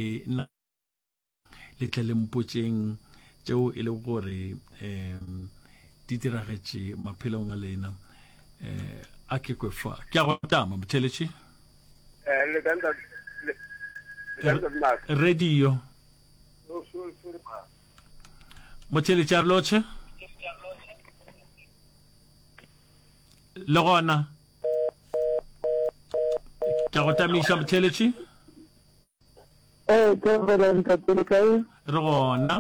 na le tle le mpotseng tšeo e le gore di diragetše maphelong a lena a ke kwe fa ke a go tama motheletši radio motheletši a re lotšhe le gona ke a go tamiša motheletši ke re ntatele kae re gona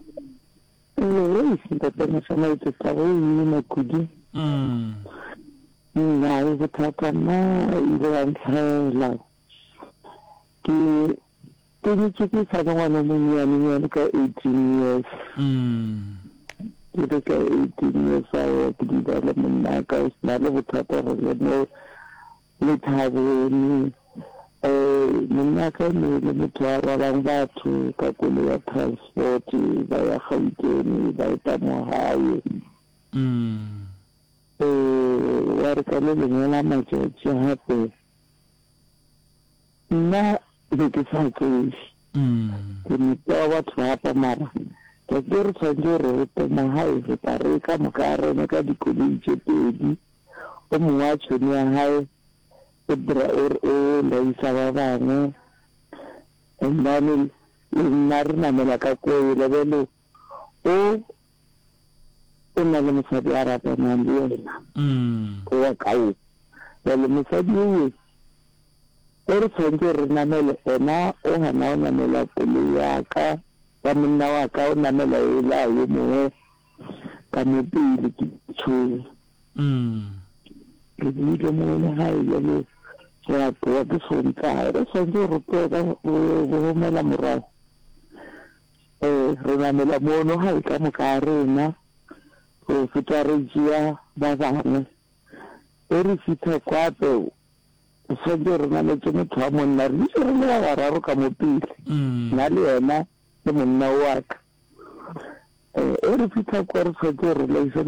ntate masamaitse tsa go mme makudi nna e bothata nna ile wa ntlhaela ke nyetse ke sa ngwana monnyane ka 18 years ke re ka 18 years a ke di ba le monna ka o sna le bothata re le thabone monna ka le motho a ralang batho ka kolo ya transport ba ya Gauteng ba eta mohae wa re ka le lengwe la matšatši gape nna be ke sa tseši ke metea batho gapa mara ke re tshwanetse re rete mohae feta re ka moka a rene ka dikoloi tše pedi o mongwe a tšhone ya gae o laisa ba bangwe and then nna re namela ka koe lebele o na le mosadi a ratanang le yena o wa kae le mosadi o re tshwanetse re namele ena o gana o namela koloi ya ka wa monna wa ka o namela ela yo mongwe ka mepele ke tšhoe ke buile mongwe gae jale ya poa ke sontlae re tshwanetse re tloe ka go romela morago re namela mono ga e ka moka rena go feta re tšea ba bangwe e re fitlha kwape o tshwanetse re nametse motho wa monna re itse re le ba bararo ka mo pele nna le ena le monna wa ka e re fitlha kwa re tshwanetse re laisa